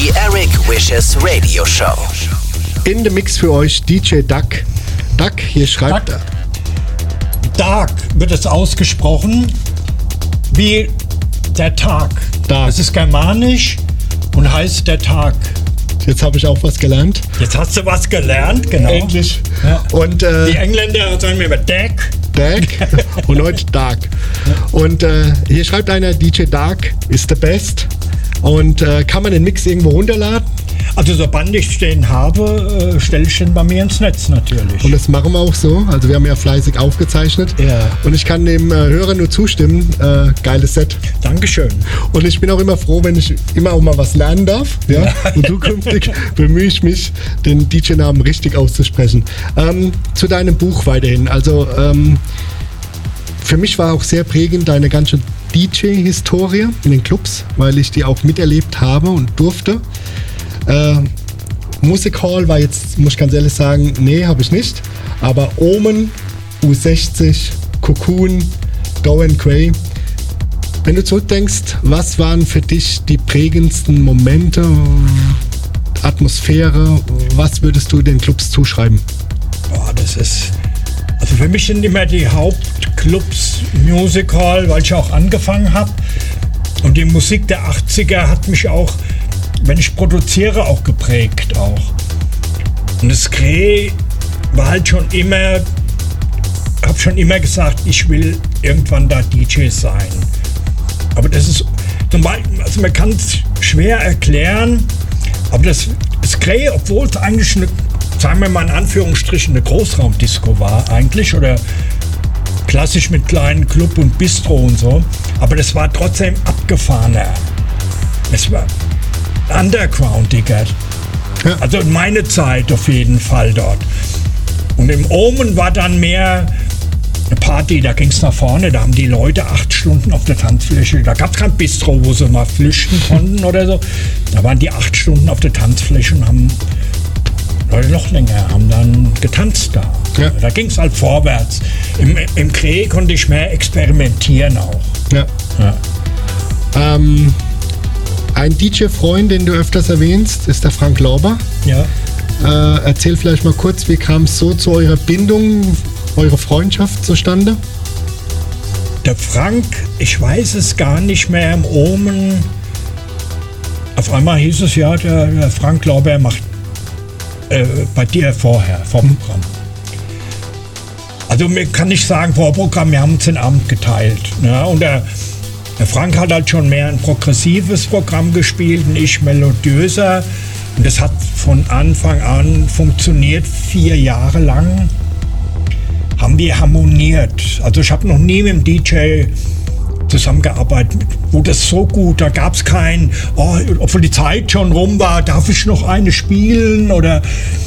Die Eric Wishes Radio Show. In dem Mix für euch DJ Duck. Duck, hier schreibt er. Dark wird es ausgesprochen wie der Tag. Dark. Das ist germanisch und heißt der Tag. Jetzt habe ich auch was gelernt. Jetzt hast du was gelernt, genau. Endlich. Ja. Und, die Engländer sagen mir immer Dark. Dark und heute Dark. Und hier schreibt einer, DJ Dark ist the best. Und kann man den Mix irgendwo runterladen? Also sobald ich den habe, stelle ich den bei mir ins Netz natürlich. Und das machen wir auch so. Also wir haben ja fleißig aufgezeichnet. Ja. Und ich kann dem Hörer nur zustimmen. Geiles Set. Dankeschön. Und ich bin auch immer froh, wenn ich immer auch mal was lernen darf. Ja? Und zukünftig bemühe ich mich, den DJ-Namen richtig auszusprechen. Zu deinem Buch weiterhin. Also für mich war auch sehr prägend deine ganze DJ-Historie in den Clubs, weil ich die auch miterlebt habe und durfte. Music Hall war jetzt, muss ich ganz ehrlich sagen, nee, habe ich nicht. Aber Omen, U60, Cocoon, Go and Grey. Wenn du zurückdenkst, was waren für dich die prägendsten Momente, Atmosphäre? Was würdest du den Clubs zuschreiben? Also für mich sind immer die Hauptclubs Music Hall, weil ich auch angefangen habe. Und die Musik der 80er hat mich auch, wenn ich produziere, auch geprägt auch. Und das Kreh war halt schon immer, habe schon immer gesagt, ich will irgendwann da DJ sein. Aber das ist, also man kann es schwer erklären, aber das Kreh, obwohl es eigentlich eine, sagen wir mal in Anführungsstrichen, eine Großraumdisco war eigentlich, oder klassisch mit kleinen Club und Bistro und so, aber das war trotzdem abgefahrener. Es war undergroundiger. Ja. Also meine Zeit auf jeden Fall dort. Und im Omen war dann mehr eine Party, da ging es nach vorne, da haben die Leute 8 Stunden auf der Tanzfläche, da gab es kein Bistro, wo sie mal flüchten konnten oder so. Da waren die 8 Stunden auf der Tanzfläche und haben Leute noch länger, haben dann getanzt da. Ja. Da ging es halt vorwärts. Im Kreh konnte ich mehr experimentieren auch. Ja. Ja. Ein DJ-Freund, den du öfters erwähnst, ist der Frank Lauber. Ja. Erzähl vielleicht mal kurz, wie kam es so zu eurer Bindung, eure Freundschaft zustande? Der Frank, ich weiß es gar nicht mehr, im Omen. Auf einmal hieß es ja, der Frank Lauber macht bei dir vorher, vom Programm. Also mir kann ich sagen, Vorprogramm, wir haben uns den Abend geteilt. Ne? Und der Frank hat halt schon mehr ein progressives Programm gespielt und ich melodiöser. Und das hat von Anfang an funktioniert, 4 Jahre lang haben wir harmoniert. Also ich habe noch nie mit dem DJ zusammengearbeitet, wo das so gut, da gab es kein, obwohl die Zeit schon rum war, darf ich noch eine spielen oder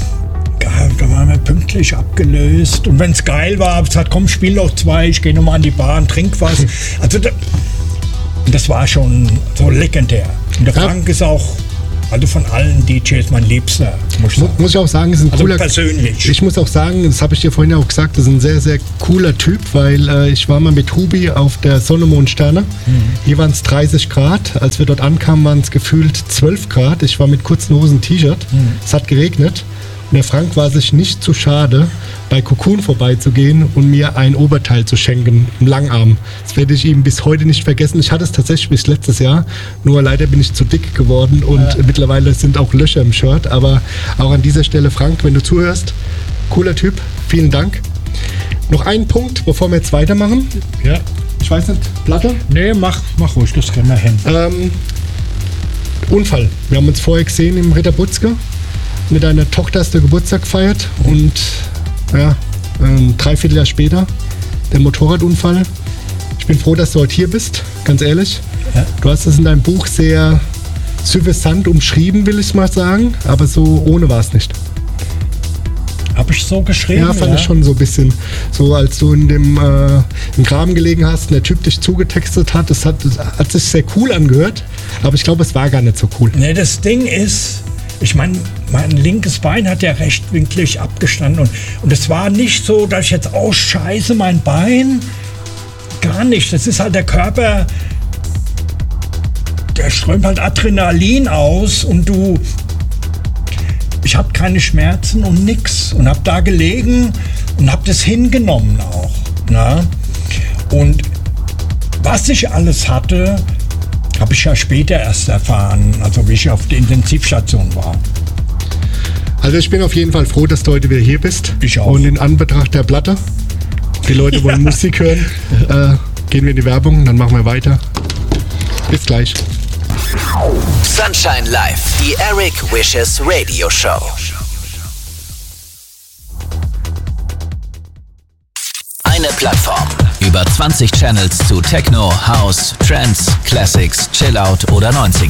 da waren wir pünktlich abgelöst. Und wenn es geil war, habe ich gesagt, komm, spiel noch 2, ich gehe nochmal an die Bar und trink was. Also das war schon so legendär. Und der Frank ist auch, also von allen DJs mein Liebster, muss ich auch sagen, ist ein also cooler. Persönlich. Ich muss auch sagen, das habe ich dir vorhin auch gesagt, das ist ein sehr, sehr cooler Typ, weil ich war mal mit Hubi auf der Sonne, Mond, Sterne. Hier waren es 30 Grad. Als wir dort ankamen, waren es gefühlt 12 Grad. Ich war mit kurzen Hosen T-Shirt. Es hat geregnet. Und der Frank war sich nicht zu schade, bei Cocoon vorbeizugehen und mir ein Oberteil zu schenken, im Langarm. Das werde ich ihm bis heute nicht vergessen. Ich hatte es tatsächlich bis letztes Jahr, nur leider bin ich zu dick geworden und mittlerweile sind auch Löcher im Shirt. Aber auch an dieser Stelle, Frank, wenn du zuhörst, cooler Typ, vielen Dank. Noch einen Punkt, bevor wir jetzt weitermachen. Ja. Ich weiß nicht, Platte? Nee, mach ruhig, das kriegen wir hin. Unfall. Wir haben uns vorher gesehen im Ritter Butzke. Mit deiner Tochter hast du Geburtstag gefeiert und ja, ein Dreivierteljahr später der Motorradunfall. Ich bin froh, dass du heute hier bist, ganz ehrlich. Ja. Du hast es in deinem Buch sehr suffisant umschrieben, will ich mal sagen, aber so ohne war es nicht. Habe ich so geschrieben? Ja, fand ich schon so ein bisschen. So als du im Graben gelegen hast und der Typ dich zugetextet hat, das hat sich sehr cool angehört, aber ich glaube, es war gar nicht so cool. Nee, das Ding ist, ich meine, mein linkes Bein hat ja rechtwinklig abgestanden und es war nicht so, dass ich jetzt, oh Scheiße, mein Bein, gar nicht. Das ist halt der Körper, der strömt halt Adrenalin aus und ich habe keine Schmerzen und nix und habe da gelegen und habe das hingenommen auch. Na? Und was ich alles hatte, habe ich ja später erst erfahren, also wie ich auf der Intensivstation war. Also ich bin auf jeden Fall froh, dass du heute wieder hier bist. Ich auch. Und in Anbetracht der Platte, die Leute wollen Musik hören, gehen wir in die Werbung, dann machen wir weiter. Bis gleich. Sunshine Live, die Eric Wishes Radio Show. Eine Plattform, über 20 Channels zu Techno, House, Trance, Classics, Chillout oder 90er.